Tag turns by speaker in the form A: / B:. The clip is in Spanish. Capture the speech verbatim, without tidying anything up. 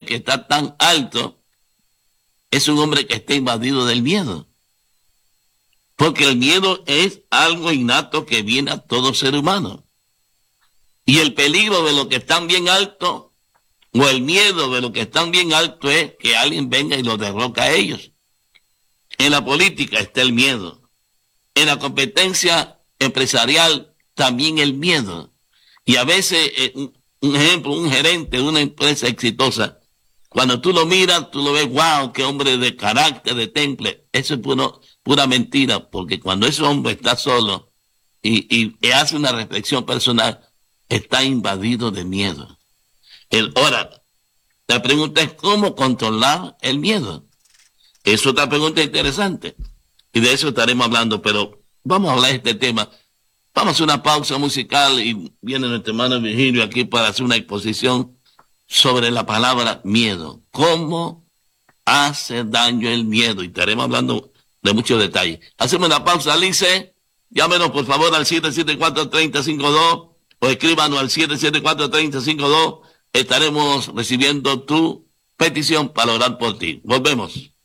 A: que está tan alto es un hombre que está invadido del miedo. Porque el miedo es algo innato que viene a todo ser humano. Y el peligro de los que están bien altos, o el miedo de los que están bien altos, es que alguien venga y los derroca a ellos. En la política está el miedo. En la competencia empresarial también el miedo. Y a veces, eh, un ejemplo, un gerente de una empresa exitosa, cuando tú lo miras, tú lo ves, wow, qué hombre de carácter, de temple. Eso es puro, pura mentira, porque cuando ese hombre está solo y, y, y hace una reflexión personal, está invadido de miedo. El, ahora, la pregunta es cómo controlar el miedo. Es otra pregunta interesante. Y de eso estaremos hablando, pero vamos a hablar de este tema. Vamos a hacer una pausa musical y viene nuestro hermano Virgilio aquí para hacer una exposición sobre la palabra miedo. ¿Cómo hace daño el miedo? Y estaremos hablando de muchos detalles. Hacemos una pausa, Alice. Llámenos por favor al siete siete cuatro, tres cero cinco dos o escríbanos al siete siete cuatro, tres cero cinco dos. Estaremos recibiendo tu petición para orar por ti. Volvemos.